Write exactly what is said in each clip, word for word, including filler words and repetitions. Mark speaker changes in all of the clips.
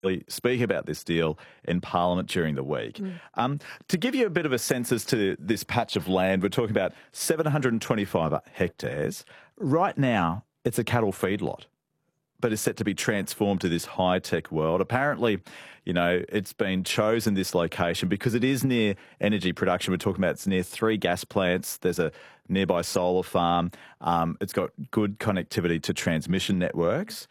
Speaker 1: speak about this deal in Parliament during the week. Mm. Um, to give you a bit of a sense as to this patch of land, we're talking about seven hundred twenty-five hectares. Right now, it's a cattle feedlot, but is set to be transformed to this high-tech world. Apparently, you know, it's been chosen, this location, because it is near energy production. We're talking about it's near three gas plants. There's a nearby solar farm. Um, it's got good connectivity to transmission networks.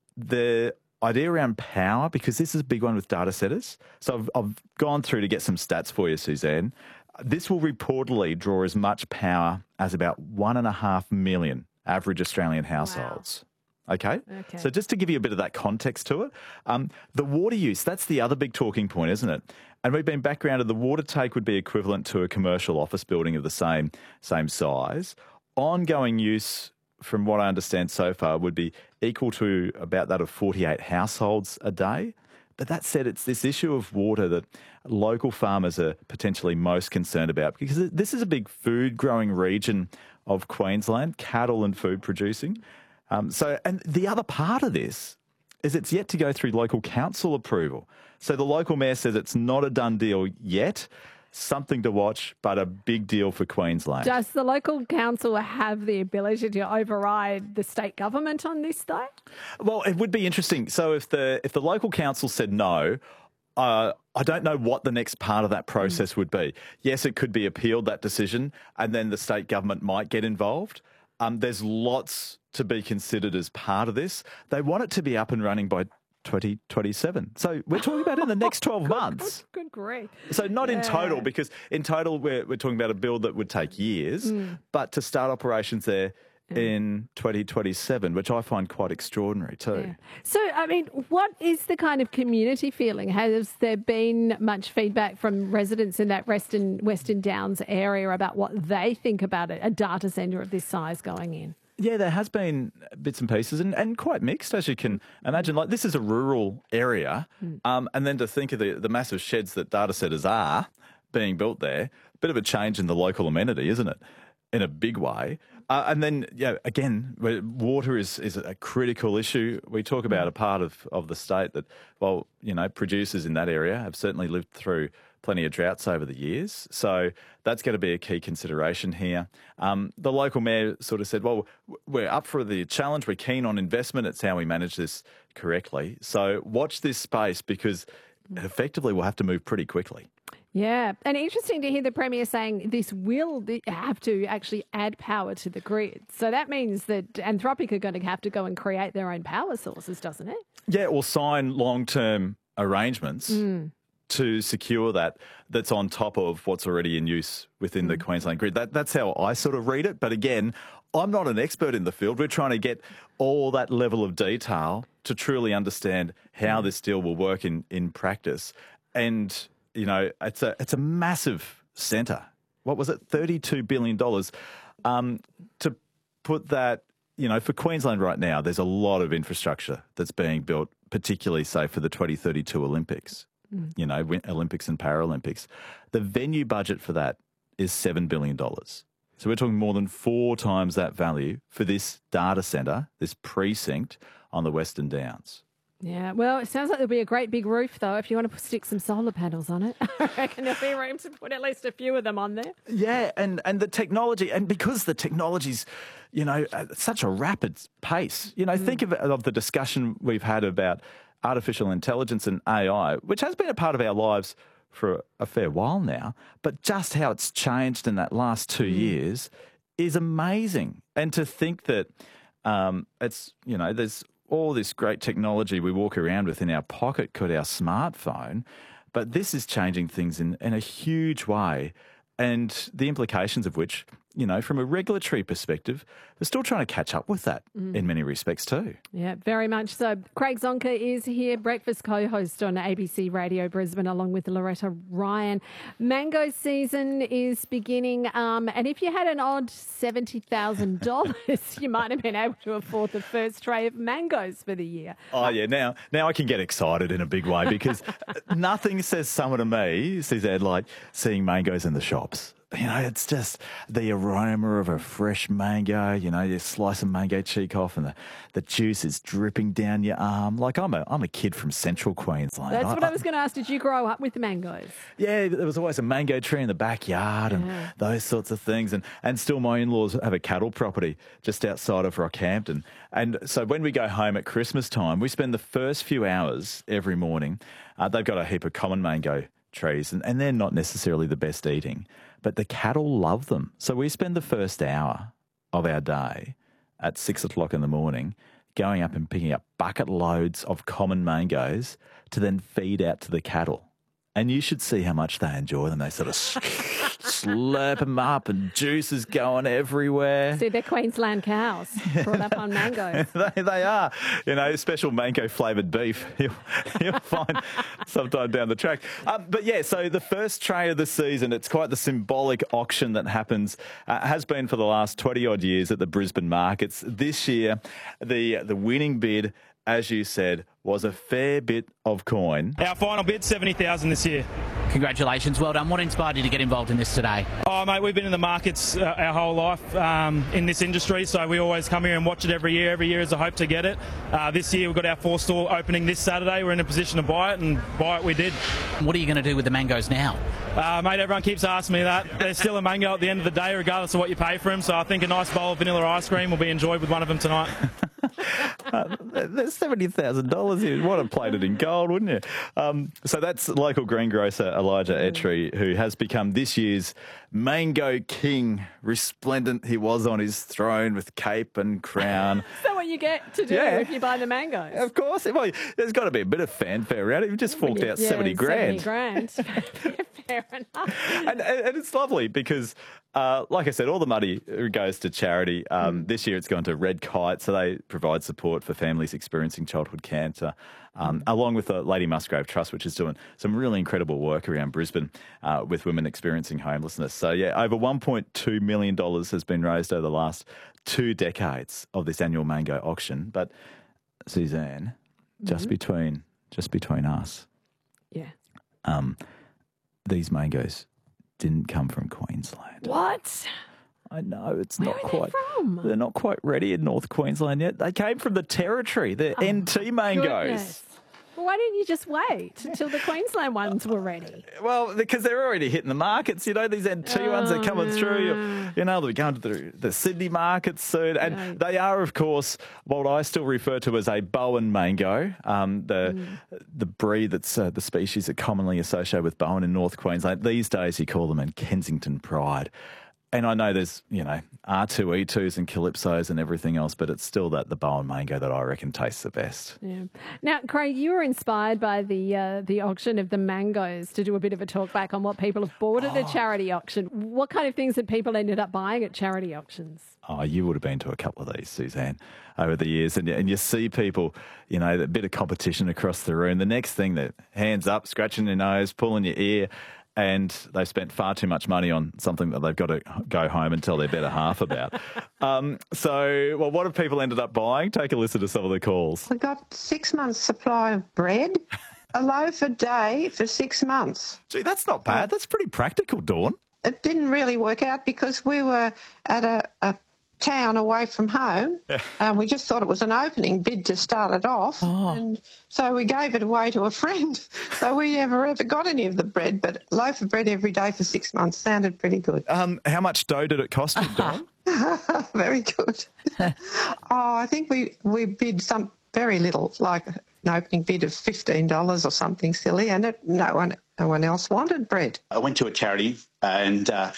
Speaker 1: The idea around power, because this is a big one with data centres. So I've, I've gone through to get some stats for you, Suzanne. This will reportedly draw as much power as about one and a half million average Australian households. Wow. Okay? okay? So just to give you a bit of that context to it, um, the water use, that's the other big talking point, isn't it? And we've been backgrounded, the water take would be equivalent to a commercial office building of the same, same size. Ongoing use, from what I understand so far, would be equal to about that of forty-eight households a day. But that said, it's this issue of water that local farmers are potentially most concerned about, because this is a big food growing region of Queensland, cattle and food producing. Um, so, and the other part of this is it's yet to go through local council approval. So the local mayor says it's not a done deal yet. Something to watch, but a big deal for Queensland.
Speaker 2: Does the local council have the ability to override the state government on this, though?
Speaker 1: Well, it would be interesting. So if the if the local council said no, uh, I don't know what the next part of that process mm. would be. Yes, it could be appealed, that decision, and then the state government might get involved. Um, there's lots to be considered as part of this. They want it to be up and running by twenty twenty-seven. So we're talking about in the next twelve
Speaker 2: good,
Speaker 1: months.
Speaker 2: Good, good grief.
Speaker 1: So not
Speaker 2: yeah.
Speaker 1: in total, because in total we're, we're talking about a build that would take years, mm. but to start operations there mm. in twenty twenty-seven, which I find quite extraordinary too.
Speaker 2: Yeah. So, I mean, what is the kind of community feeling? Has there been much feedback from residents in that Western, Western Downs area about what they think about it, a data centre of this size going in?
Speaker 1: Yeah, there has been bits and pieces and, and quite mixed, as you can imagine. Like, this is a rural area, um, and then to think of the, the massive sheds that data centres are being built there, a bit of a change in the local amenity, isn't it, in a big way. Uh, and then, yeah, again, water is, is a critical issue. We talk about a part of, of the state that, well, you know, producers in that area have certainly lived through plenty of droughts over the years. So that's going to be a key consideration here. Um, the local mayor sort of said, well, we're up for the challenge. We're keen on investment. It's how we manage this correctly. So watch this space, because effectively we'll have to move pretty quickly.
Speaker 2: Yeah, and interesting to hear the Premier saying this will have to actually add power to the grid. So that means that Anthropic are going to have to go and create their own power sources, doesn't it?
Speaker 1: Yeah, or sign long-term arrangements mm. to secure that, that's on top of what's already in use within mm. the Queensland grid. That, that's how I sort of read it. But again, I'm not an expert in the field. We're trying to get all that level of detail to truly understand how mm. this deal will work in, in practice. And, you know, it's a, it's a massive centre. What was it? thirty-two billion dollars. Um, to put that, you know, for Queensland right now, there's a lot of infrastructure that's being built, particularly, say, for the twenty thirty-two Olympics. Mm. You know, Olympics and Paralympics. The venue budget for that is seven billion dollars. So we're talking more than four times that value for this data centre, this precinct on the Western Downs.
Speaker 2: Yeah, well, it sounds like there'll be a great big roof, though, if you want to stick some solar panels on it. I reckon there'll be room to put at least a few of them on there.
Speaker 1: Yeah, and, and the technology, and because the technology's, you know, at such a rapid pace, you know, mm. think of, of the discussion we've had about artificial intelligence and A I, which has been a part of our lives for a fair while now, but just how it's changed in that last two mm. years is amazing. And to think that um, it's, you know, there's all this great technology we walk around with in our pocket called our smartphone, but this is changing things in, in a huge way, and the implications of which, you know, from a regulatory perspective, they're still trying to catch up with that mm. in many respects too.
Speaker 2: Yeah, very much so. Craig Zonker is here, breakfast co-host on A B C Radio Brisbane, along with Loretta Ryan. Mango season is beginning, um, and if you had an odd seventy thousand dollars, you might have been able to afford the first tray of mangoes for the year.
Speaker 1: Oh, yeah. Now, now I can get excited in a big way, because nothing says summer to me, Suzanne, like seeing mangoes in the shops. you know, it's just the aroma of a fresh mango. You know, you slice a mango cheek off and the, the juice is dripping down your arm. Like I'm a I'm a kid from Central Queensland.
Speaker 2: That's
Speaker 1: I,
Speaker 2: what I was going to ask. Did you grow up with mangoes?
Speaker 1: Yeah, there was always a mango tree in the backyard and
Speaker 2: Yeah.
Speaker 1: those sorts of things. And and still my in-laws have a cattle property just outside of Rockhampton. And so when we go home at Christmas time, we spend the first few hours every morning. Uh, they've got a heap of common mango trees and, and they're not necessarily the best eating, but the cattle love them. So we spend the first hour of our day at six o'clock in the morning going up and picking up bucket loads of common mangoes to then feed out to the cattle. And you should see how much they enjoy them. They sort of slurp them up and juice is going everywhere.
Speaker 2: See, they're Queensland cows brought up on mangoes.
Speaker 1: they, they are. You know, special mango flavoured beef you'll, you'll find sometime down the track. Um, but yeah, so the first tray of the season, it's quite the symbolic auction that happens, uh, has been for the last twenty odd years at the Brisbane markets. This year, the the winning bid, as you said, was a fair bit of coin.
Speaker 3: Our final bid, seventy thousand dollars this year.
Speaker 4: Congratulations, well done. What inspired you to get involved in this today?
Speaker 3: Oh, mate, we've been in the markets uh, our whole life um, in this industry, so we always come here and watch it every year. Every year is a hope to get it. Uh, this year we've got our fourth store opening this Saturday. We're in a position to buy it, and buy it we did.
Speaker 4: What are you going to do with the mangoes now?
Speaker 3: Uh, mate, everyone keeps asking me that. There's still a mango at the end of the day, regardless of what you pay for them, so I think a nice bowl of vanilla ice cream will be enjoyed with one of them tonight.
Speaker 1: uh, there's seventy thousand dollars here. What a plated in gold, wouldn't you? Um, so that's local greengrocer Elijah Etry, who has become this year's Mango King. Resplendent he was on his throne with cape and crown.
Speaker 2: So what you get to do
Speaker 1: Yeah.
Speaker 2: if you buy the mangoes?
Speaker 1: Of course. Well, there's got to be a bit of fanfare around it. You've just forked out
Speaker 2: Yeah,
Speaker 1: seventy grand.
Speaker 2: seventy grand. Fair enough.
Speaker 1: And, and it's lovely because, uh, like I said, all the money goes to charity. Um, mm. This year it's gone to Red Kite, so they provide support for families experiencing childhood cancer, um, along with the Lady Musgrave Trust, which is doing some really incredible work around Brisbane uh, with women experiencing homelessness. So, yeah, over one point two million dollars has been raised over the last two decades of this annual mango auction. But, Suzanne, mm-hmm. just between just between us,
Speaker 2: yeah,
Speaker 1: um, these mangoes didn't come from Queensland.
Speaker 2: What?
Speaker 1: I know it's
Speaker 2: Where
Speaker 1: not
Speaker 2: are
Speaker 1: quite.
Speaker 2: They from?
Speaker 1: They're not quite ready in North Queensland yet. They came from the Territory. They're
Speaker 2: Oh,
Speaker 1: N T mangoes.
Speaker 2: goodness. Well, why didn't you just wait until the Queensland ones were ready?
Speaker 1: Well, because they're already hitting the markets. You know, these N T
Speaker 2: Oh,
Speaker 1: ones are coming
Speaker 2: yeah.
Speaker 1: through. You know, they're going to the, the Sydney markets soon. And
Speaker 2: Yeah.
Speaker 1: they are, of course, what I still refer to as a Bowen mango, um, the
Speaker 2: Mm.
Speaker 1: the breed that's uh, the species that commonly associated with Bowen in North Queensland. These days, you call them in Kensington Pride. And I know there's, you know, R two E twos and Calypsos and everything else, but it's still that the Bowen mango that I reckon tastes the best.
Speaker 2: Yeah. Now, Craig, you were inspired by the uh, the auction of the mangoes to do a bit of a talk back on what people have bought at the charity auction. What kind of things have people ended up buying at charity auctions?
Speaker 1: Oh, you would have been to a couple of these, Suzanne, over the years. And, and you see people, you know, a bit of competition across the room. The next thing, that hands up, scratching their nose, pulling your ear, and they've spent far too much money on something that they've got to go home and tell their better half about. Um, so, well, what have people ended up buying? Take a listen to some of the calls.
Speaker 5: We got six months' supply of bread, a loaf a day for six months.
Speaker 1: Gee, that's not bad. That's pretty practical, Dawn.
Speaker 5: It didn't really work out because we were at a, a town away from home, and yeah. um, we just thought it was an opening bid to start it off, oh. and so we gave it away to a friend. So we never ever got any of the bread, but a loaf of bread every day for six months sounded pretty good.
Speaker 1: Um, how much dough did it cost you, Dawn?
Speaker 5: Very good. oh, I think we, we bid some very little, like an opening bid of fifteen dollars or something silly, and it, no one no one else wanted bread.
Speaker 6: I went to a charity and uh,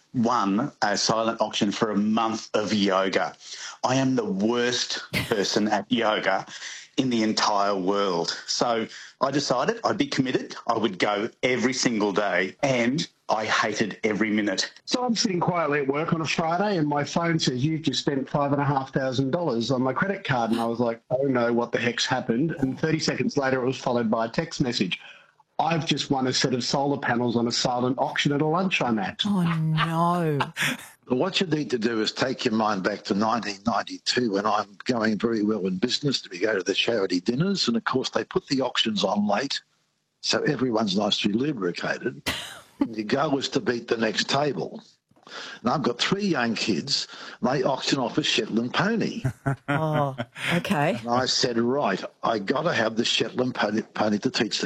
Speaker 6: won a silent auction for a month of yoga. I am the worst person at yoga in the entire world. So I decided I'd be committed. I would go every single day, and I hated every minute.
Speaker 7: So I'm sitting quietly at work on a Friday and my phone says, you've just spent five and a half thousand dollars on my credit card. And I was like, oh no, what the heck's happened? And thirty seconds later, it was followed by a text message. I've just won a set of solar panels on a silent auction at a lunch I'm at.
Speaker 8: Oh, no.
Speaker 9: What you need to do is take your mind back to nineteen ninety-two when I'm going very well in business. We go to the charity dinners, and, of course, they put the auctions on late, so everyone's nicely lubricated. Your goal is to beat the next table. And I've got three young kids, and they auction off a Shetland pony.
Speaker 8: Oh, okay.
Speaker 9: And I said, right, I got to have the Shetland pony, pony to teach